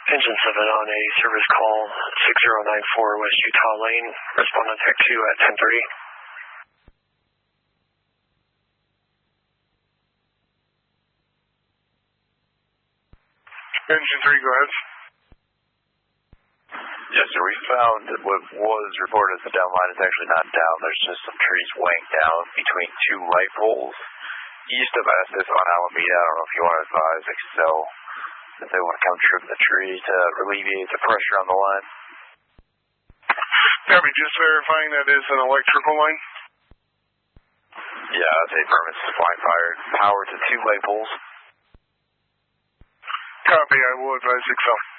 Engine 7 on a service call 6094 West Utah Lane. Respond on Tech 2 at 10:30. Engine 3, go ahead. Yes, sir. We found that what was reported as the down line is actually not down. There's just some trees weighing down between two light poles east of Estes on Alameda. I don't know if you want to advise Excel if they want to come trim the tree to alleviate the pressure on the line. Copy, just verifying that is an electrical line. Yeah, it's a permit supplying power to two light poles. Copy, I will advise Excel.